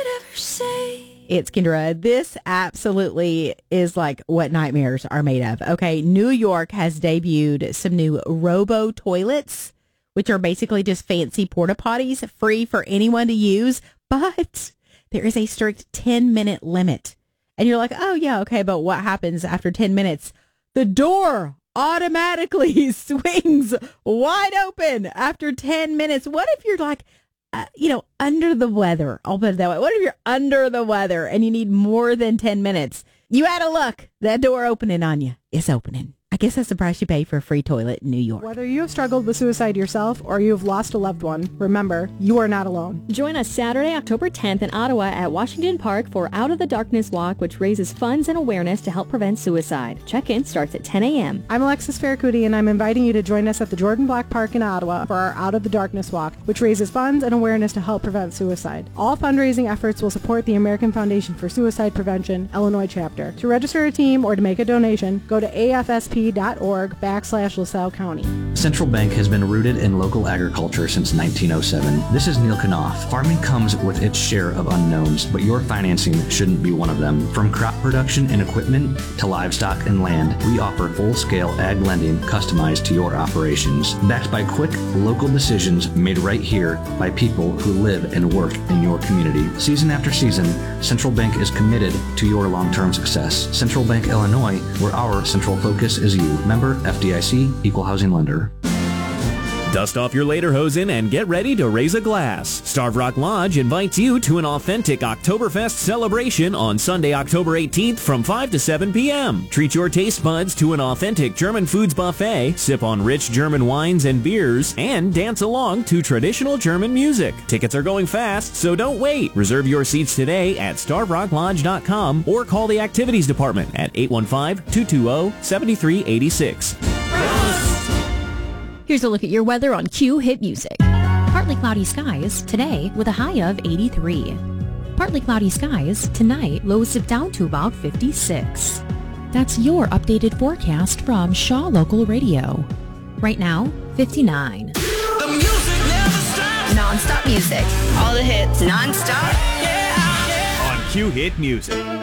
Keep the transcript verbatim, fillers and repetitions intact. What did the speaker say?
it ever say? It's Kendra. This absolutely is like what nightmares are made of. Okay, New York has debuted some new robo toilets, which are basically just fancy porta potties, free for anyone to use, but there is a strict ten-minute limit. And you're like, oh, yeah, okay, but what happens after ten minutes? The door automatically swings wide open after ten minutes. What if you're like, uh, you know, under the weather? I'll put it that way. What if you're under the weather and you need more than ten minutes? You had a look. That door opening on you. It's opening. I guess that's the price you pay for a free toilet in New York. Whether you have struggled with suicide yourself or you have lost a loved one, remember, you are not alone. Join us Saturday, October tenth in Ottawa at Washington Park for Out of the Darkness Walk, which raises funds and awareness to help prevent suicide. Check-in starts at ten a.m. I'm Alexis Farracuti, and I'm inviting you to join us at the Jordan Black Park in Ottawa for our Out of the Darkness Walk, which raises funds and awareness to help prevent suicide. All fundraising efforts will support the American Foundation for Suicide Prevention, Illinois chapter. To register a team or to make a donation, go to A F S P dot org backslash LaSalle County. Central Bank has been rooted in local agriculture since nineteen oh seven. This is Neil Knopf. Farming comes with its share of unknowns, but your financing shouldn't be one of them. From crop production and equipment to livestock and land, we offer full-scale ag lending customized to your operations. Backed by quick, local decisions made right here by people who live and work in your community. Season after season, Central Bank is committed to your long-term success. Central Bank Illinois, where our central focus is you. Member F D I C, Equal Housing Lender. Dust off your lederhosen and get ready to raise a glass. Starved Rock Lodge invites you to an authentic Oktoberfest celebration on Sunday, October eighteenth from five to seven p.m. Treat your taste buds to an authentic German foods buffet, sip on rich German wines and beers, and dance along to traditional German music. Tickets are going fast, so don't wait. Reserve your seats today at starved rock lodge dot com or call the activities department at eight one five, two two zero, seven three eight six. Here's a look at your weather on Q Hit Music. Partly cloudy skies today with a high of eighty-three. Partly cloudy skies tonight, lows dip down to about fifty-six. That's your updated forecast from Shaw Local Radio. Right now, fifty-nine. The music never stops. Non-stop music. All the hits. Non-stop. Yeah, yeah. On Q Hit Music.